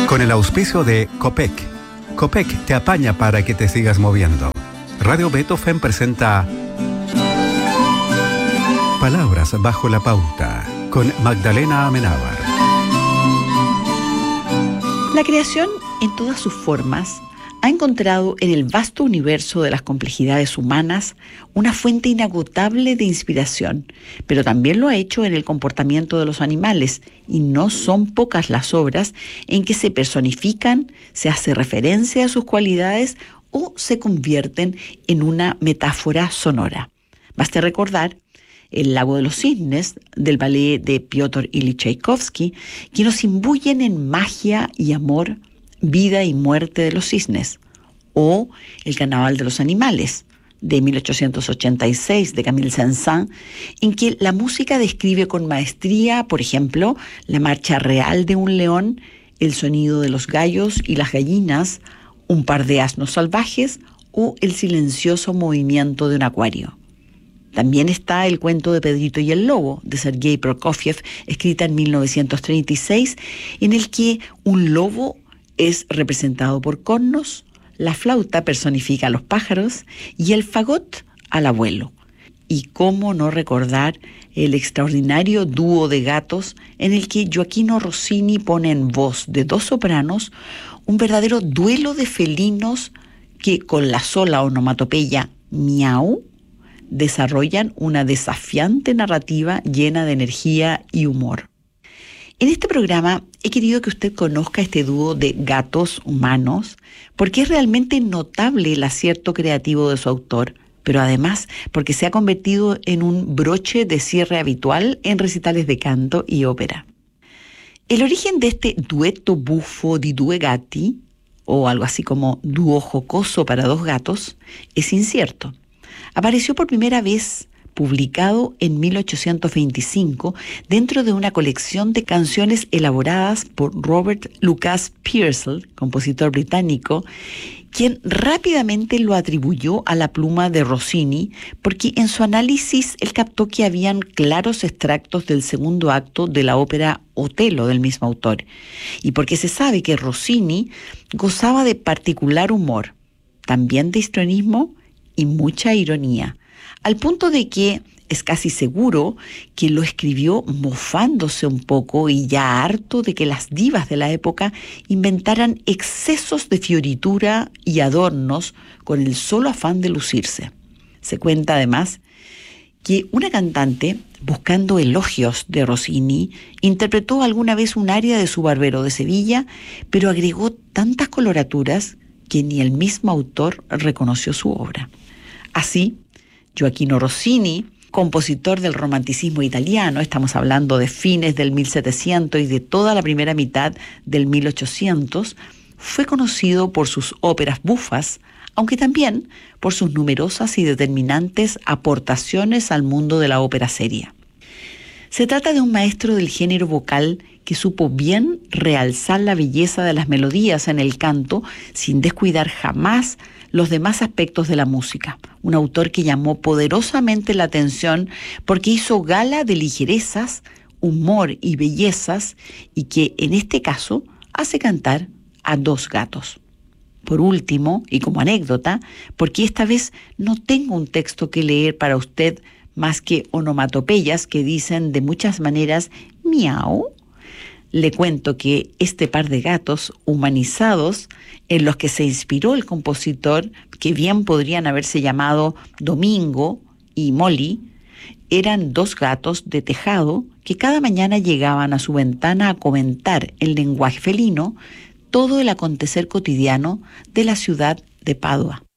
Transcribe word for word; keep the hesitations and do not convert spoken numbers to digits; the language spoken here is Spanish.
Con el auspicio de Copec. Copec te apaña para que te sigas moviendo. Radio Beethoven presenta Palabras bajo la pauta con Magdalena Amenábar. La creación, en todas sus formas, ha encontrado en el vasto universo de las complejidades humanas una fuente inagotable de inspiración, pero también lo ha hecho en el comportamiento de los animales, y no son pocas las obras en que se personifican, se hace referencia a sus cualidades o se convierten en una metáfora sonora. Basta recordar El lago de los cisnes, del ballet de Piotr Ilich Tchaikovsky, que nos imbuyen en magia y amor, vida y muerte de los cisnes, o El carnaval de los animales, de mil ochocientos ochenta y seis, de Camille Saint-Saëns, en que la música describe con maestría, por ejemplo, la marcha real de un león, el sonido de los gallos y las gallinas, un par de asnos salvajes o el silencioso movimiento de un acuario. También está El cuento de Pedrito y el lobo, de Sergei Prokofiev, escrita en mil novecientos treinta y seis, en el que un lobo es representado por cornos, la flauta personifica a los pájaros y el fagot al abuelo. Y cómo no recordar el extraordinario dúo de gatos en el que Gioachino Rossini pone en voz de dos sopranos un verdadero duelo de felinos que, con la sola onomatopeya miau, desarrollan una desafiante narrativa llena de energía y humor. En este programa he querido que usted conozca este dúo de gatos humanos porque es realmente notable el acierto creativo de su autor, pero además porque se ha convertido en un broche de cierre habitual en recitales de canto y ópera. El origen de este dueto buffo di due gatti, o algo así como dúo jocoso para dos gatos, es incierto. Apareció por primera vez publicado en mil ochocientos veinticinco dentro de una colección de canciones elaboradas por Robert Lucas Pearsall, compositor británico, quien rápidamente lo atribuyó a la pluma de Rossini porque en su análisis él captó que habían claros extractos del segundo acto de la ópera Otelo del mismo autor, y porque se sabe que Rossini gozaba de particular humor, también de histrionismo y mucha ironía, al punto de que es casi seguro que lo escribió mofándose un poco y ya harto de que las divas de la época inventaran excesos de fioritura y adornos con el solo afán de lucirse. Se cuenta además que una cantante, buscando elogios de Rossini, interpretó alguna vez un aria de su Barbero de Sevilla, pero agregó tantas coloraturas que ni el mismo autor reconoció su obra. Así, Gioachino Rossini, compositor del romanticismo italiano, estamos hablando de fines del mil setecientos y de toda la primera mitad del mil ochocientos, fue conocido por sus óperas bufas, aunque también por sus numerosas y determinantes aportaciones al mundo de la ópera seria. Se trata de un maestro del género vocal que supo bien realzar la belleza de las melodías en el canto sin descuidar jamás los demás aspectos de la música. Un autor que llamó poderosamente la atención porque hizo gala de ligerezas, humor y bellezas, y que en este caso hace cantar a dos gatos. Por último, y como anécdota, porque esta vez no tengo un texto que leer para usted más que onomatopeyas que dicen de muchas maneras miau, le cuento que este par de gatos humanizados en los que se inspiró el compositor, que bien podrían haberse llamado Domingo y Molly, eran dos gatos de tejado que cada mañana llegaban a su ventana a comentar en lenguaje felino todo el acontecer cotidiano de la ciudad de Padua.